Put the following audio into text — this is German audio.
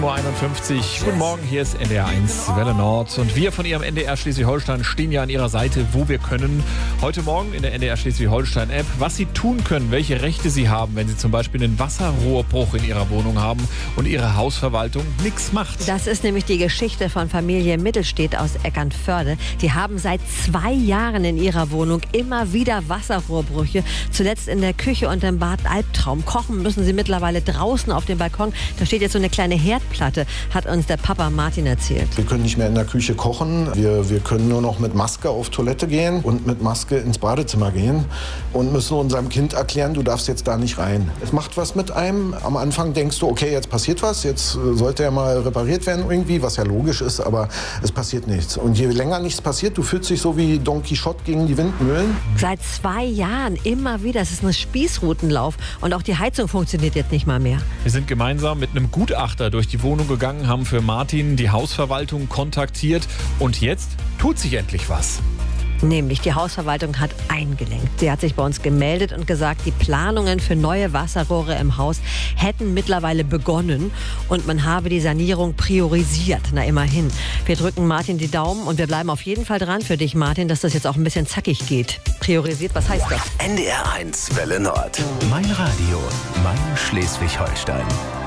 7:51 Uhr. Guten Morgen, hier ist NDR 1 Welle Nord. Und wir von Ihrem NDR Schleswig-Holstein stehen ja an Ihrer Seite, wo wir können. Heute Morgen in der NDR Schleswig-Holstein-App, was Sie tun können, welche Rechte Sie haben, wenn Sie zum Beispiel einen Wasserrohrbruch in Ihrer Wohnung haben und Ihre Hausverwaltung nichts macht. Das ist nämlich die Geschichte von Familie Mittelstedt aus Eckernförde. Die haben seit 2 Jahren in ihrer Wohnung immer wieder Wasserrohrbrüche. Zuletzt in der Küche und im Bad Albtraum. Kochen müssen sie mittlerweile draußen auf dem Balkon. Da steht jetzt so eine kleine Herdplatte, hat uns der Papa Martin erzählt. Wir können nicht mehr in der Küche kochen. Wir können nur noch mit Maske auf Toilette gehen und mit Maske ins Badezimmer gehen und müssen unserem Kind erklären, du darfst jetzt da nicht rein. Es macht was mit einem. Am Anfang denkst du, okay, jetzt passiert was, jetzt sollte er mal repariert werden irgendwie, was ja logisch ist, aber es passiert nichts. Und je länger nichts passiert, du fühlst dich so wie Don Quixote gegen die Windmühlen. Seit 2 Jahren immer wieder. Es ist ein Spießrutenlauf und auch die Heizung funktioniert jetzt nicht mal mehr. Wir sind gemeinsam mit einem Gutachter durch die Wohnung gegangen, haben für Martin die Hausverwaltung kontaktiert und jetzt tut sich endlich was. Nämlich die Hausverwaltung hat eingelenkt. Sie hat sich bei uns gemeldet und gesagt, die Planungen für neue Wasserrohre im Haus hätten mittlerweile begonnen und man habe die Sanierung priorisiert. Na immerhin. Wir drücken Martin die Daumen und wir bleiben auf jeden Fall dran für dich, Martin, dass das jetzt auch ein bisschen zackig geht. Priorisiert, was heißt das? NDR 1 Welle Nord. Mein Radio, mein Schleswig-Holstein.